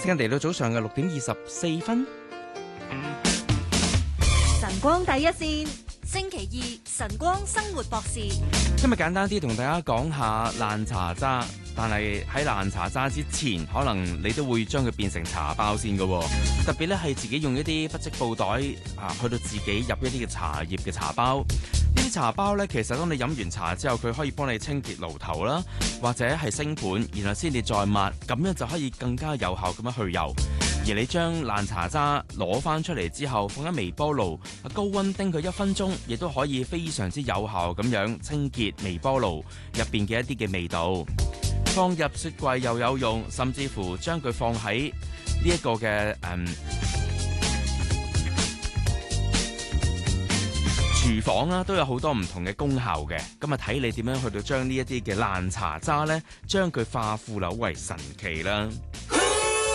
時間嚟到早上嘅6:24。 晨光第一線， 星期二晨光生活博士。 今日簡單啲同大家講下爛茶渣，但係喺爛茶渣之前，可能你都會將佢變成茶包先嘅。特別咧係自己用一啲不織布袋去到自己入一啲嘅茶葉嘅茶包。呢啲茶包咧，其實當你飲完茶之後，佢可以幫你清潔爐頭啦，或者係升盤，然後先至再抹，咁樣就可以更加有效咁樣去油。而你將爛茶渣攞翻出嚟之後，放喺微波爐高溫叮佢1分鐘，亦都可以非常之有效咁樣清潔微波爐入邊嘅一啲嘅味道。放入雪櫃又有用，甚至乎將佢放喺呢一個嘅廚房啦，都有好多唔同嘅功效嘅。咁啊，睇你點樣去到將呢一啲嘅爛茶渣呢，將佢化腐朽為神奇啦。